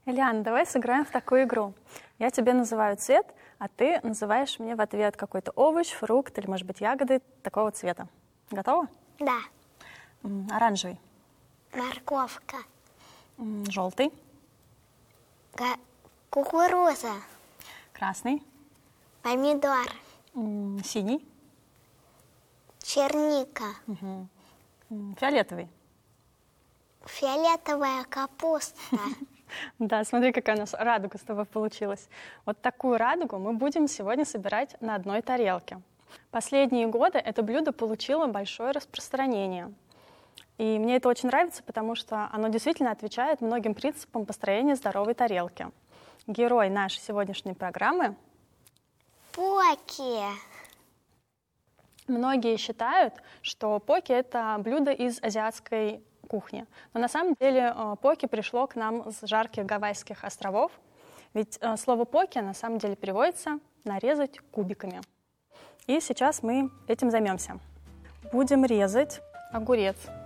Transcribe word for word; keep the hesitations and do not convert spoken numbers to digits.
Элиана, давай сыграем в такую игру. Я тебе называю цвет, а ты называешь мне в ответ какой-то овощ, фрукт или, может быть, ягоды такого цвета. Готова? Да. М, Оранжевый. Морковка. М, Желтый. Га- Кукуруза. Красный. Помидор. М, Синий. Черника. М, Фиолетовый. Фиолетовая капуста. Да, смотри, какая у нас радуга с тобой получилась. Вот такую радугу мы будем сегодня собирать на одной тарелке. Последние годы это блюдо получило большое распространение. И мне это очень нравится, потому что оно действительно отвечает многим принципам построения здоровой тарелки. Герой нашей сегодняшней программы. Поки. Многие считают, что поки — это блюдо из азиатской кухни. Но на самом деле э, поки пришло к нам с жарких Гавайских островов. Ведь э, слово поки на самом деле переводится «нарезать кубиками». И сейчас мы этим займемся. Будем резать огурец